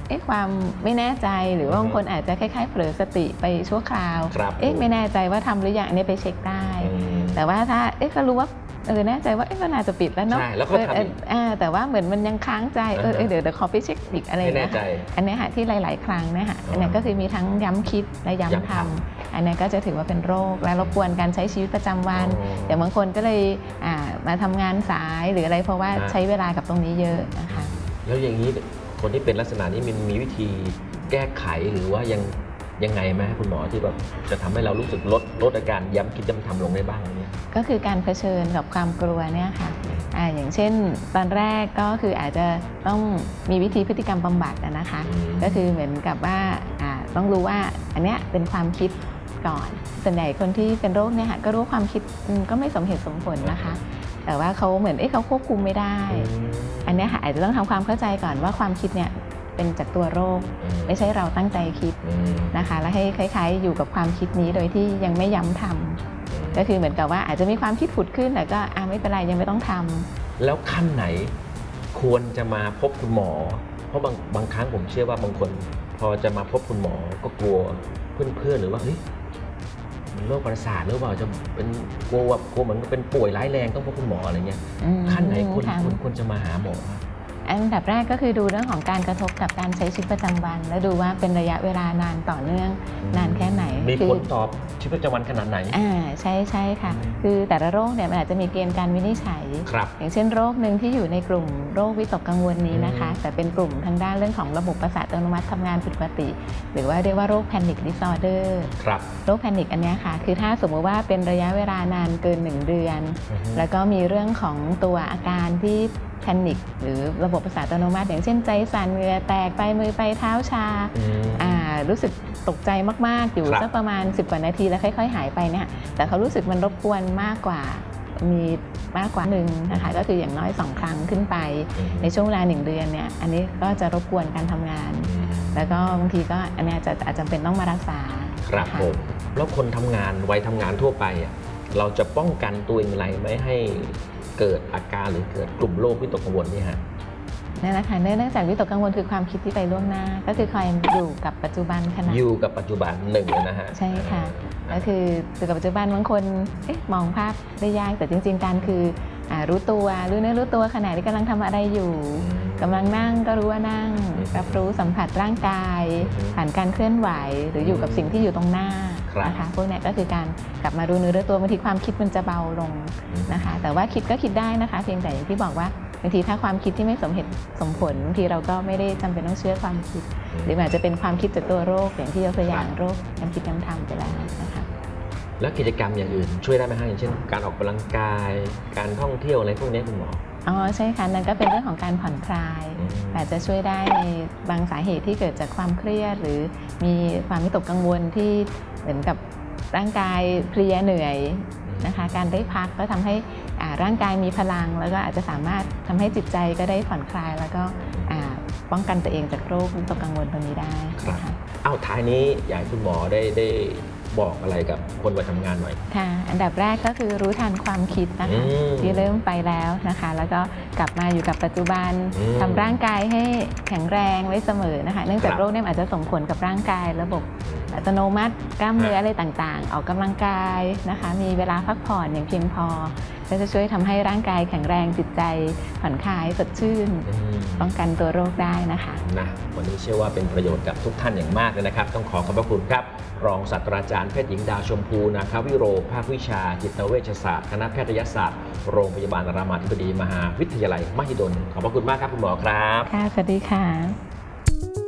ความไม่แน่ใจหรือว่าบางคนอาจจะคล้ายๆเผลอสติไปชั่วคราวไม่แน่ใจว่าทำหรือยังอันนี้ไปเช็คได้แต่ว่าถ้าก็รู้ว่าแน่ใจว่าก็น่าจะปิดแล้วเนาะแต่ว่าเหมือนมันยังค้างใจเดี๋ยวขอไปเช็คอีกอะไรนะอันนี้ที่หลายๆครั้งนะคะอันนี้ก็คือมีทั้งย้ำคิดและย้ำทำอันนี้ก็จะถือว่าเป็นโรคและรบกวนการใช้ชีวิตประจำวันอย่างบางคนก็เลยมาทำงานสายหรืออะไรเพราะว่าใช้เวลากับตรงนี้เยอะนะคะแล้วอย่างนี้คนที่เป็นลักษณะนี้มันมีวิธีแก้ไขหรือว่ายังไงไหมคุณหมอที่แบบจะทำให้เรารู้สึกลดอาการย้ำคิดย้ำทำลงได้บ้างเนี่ยก็คือการเผชิญกับความกลัวเนี่ยค่ะอย่างเช่นตอนแรกก็คืออาจจะต้องมีวิธีพฤติกรรมบำบัดนะคะก็คือเหมือนกับว่าต้องรู้ว่าอันเนี้ยเป็นความคิดก่อนส่วนใหญ่คนที่เป็นโรคเนี่ยค่ะก็รู้ความคิดก็ไม่สมเหตุสมผลนะคะแต่ว่าเขาเหมือนเขาควบคุมไม่ได้อันนี้ค่ะอาจจะต้องทำความเข้าใจก่อนว่าความคิดเนี่ยเป็นจากตัวโรคไม่ใช่เราตั้งใจคิดนะคะแล้วให้คล้ายๆอยู่กับความคิดนี้โดยที่ยังไม่ย้ำทำก็คือเหมือนกับว่าอาจจะมีความคิดผุดขึ้นแต่ก็ไม่เป็นไรยังไม่ต้องทำแล้วขั้นไหนควรจะมาพบคุณหมอเพราะบางครั้งผมเชื่อว่าบางคนพอจะมาพบคุณหมอก็กลัวเพื่อนๆหรือว่าเฮ้ยโรคประสาทหรือเปล่าจะเป็นกลัวเหมือนเป็นป่วยร้ายแรงต้องพบคุณหมออะไรเงี้ยขั้นไหนควรจะมาหาหมออันดับแรกก็คือดูเรื่องของการกระทบกับการใช้ชีวิตประจำวันแล้วดูว่าเป็นระยะเวลานานต่อเนื่องนานแค่ไหนมีผลต่อชีวิตประจำวันขนาดไหนใช่ค่ะคือแต่ละโรคเนี่ยมันอาจจะมีเกณฑ์การวินิจฉัยอย่างเช่นโรคหนึ่งที่อยู่ในกลุ่มโรควิตกกังวลนี้นะคะแต่เป็นกลุ่มทางด้านเรื่องของระบบประสาทอัตโนมัติทำงานผิดปกติหรือว่าเรียกว่าโรค Panic Disorder โรค Panic อันนี้ค่ะคือถ้าสมมติว่าเป็นระยะเวลานานเกิน1เดือนแล้วก็มีเรื่องของตัวอาการที่แพนิคหรือระบบประสาทอัตโนมัติอย่างเช่นใจสั่นเหงื่อแตกไปมือไปเท้าชารู้สึกตกใจมากๆอยู่สักประมาณ10 กว่านาทีแล้วค่อยๆหายไปเนี่ยแต่เขารู้สึกมันรบกวนมากกว่าหนึ่งนะคะก็คืออย่างน้อย2 ครั้งขึ้นไปในช่วงเวลา1 เดือนเนี่ยอันนี้ก็จะรบกวนการทำงานแล้วก็บางทีก็อันนี้อาจจะเป็นต้องมารักษาครับผมแล้วคนทำงานวัยทำงานทั่วไปเราจะป้องกันตัวเองอะไรไม่ให้เกิดอาการหรือเกิดกลุ่มโรควิตกกังวลนี่ฮะนั่นแหละค่ะเนื่องจากวิตกกังวลคือความคิดที่ไปล่วงหน้าก็คือคอยอยู่กับปัจจุบันขณะอยู่กับปัจจุบันหนึ่งนะฮะใช่ค่ะก็คืออยู่กับปัจจุบันบางคนมองภาพได้ยากแต่จริงๆการคือรู้ตัวรู้เนื้อรู้ตัวขณะที่กำลังทำอะไรอยู่กำลังนั่งก็รู้ว่านั่งรับรู้สัมผัสร่างกายผ่านการเคลื่อนไหวหรืออยู่กับสิ่งที่อยู่ตรงหน้านะคะพวกนี้ก็คือการกลับมารู้เนื้อรู้ตัวบางทีความคิดมันจะเบาลงนะคะแต่ว่าคิดก็คิดได้นะคะเพียงแต่อย่างที่บอกว่าบางทีถ้าความคิดที่ไม่สมเหตุสมผลบางทีเราก็ไม่ได้จำเป็นต้องเชื่อความคิดหรืออาจจะเป็นความคิดจากตัวโรคอย่างที่ยกตัวอย่างโรคการคิดการทำไปแล้วนะคะแล้วกิจกรรมอย่างอื่นช่วยได้ไหมฮะอย่างเช่นการออกกำลังกายการท่องเที่ยวอะไรพวกนี้คุณหมอใช่ค่ะนั่นก็เป็นเรื่องของการผ่อนคลายอาจจะช่วยได้ในบางสาเหตุที่เกิดจากความเครียดหรือมีความวิตกกังวลที่เหมือนกับร่างกายเพลียเหนื่อยนะคะการได้พักก็ทำให้ร่างกายมีพลังแล้วก็อาจจะสามารถทำให้จิตใจก็ได้ผ่อนคลายแล้วก็ป้องกันตัวเองจากโรควิตกกังวลตรงนี้ได้ค่ะท้ายนี้อยากให้คุณหมอได้บอกอะไรกับคนวัยทำงานหน่อยค่ะอันดับแรกก็คือรู้ทันความคิดนะคะที่เริ่มไปแล้วนะคะแล้วก็กลับมาอยู่กับปัจจุบันทำร่างกายให้แข็งแรงไว้เสมอนะคะเนื่องจากโรคนี้อาจจะส่งผลกับร่างกายระบบอัตโนมัติกล้ามเนื้ออะไรต่างๆออกกำลังกายนะคะมีเวลาพักผ่อนอย่างเพียงพอก็จะช่วยทำให้ร่างกายแข็งแรงจิตใจผ่อนคลายสดชื่นป้องกันตัวโรคได้นะคะวันนี้เชื่อว่าเป็นประโยชน์กับทุกท่านอย่างมากเลยนะครับต้องขอขอบพระคุณครับรองศาสตราจารย์แพทย์หญิงดาวชมพูนาควิโรภาควิชาจิตเวชศาสตร์คณะแพทยศาสตร์โรงพยาบาลรามาธิบดีมหาวิทยาลัยมหิดลขอบพระคุณมากครับคุณหมอครับค่ะสวัสดีค่ะ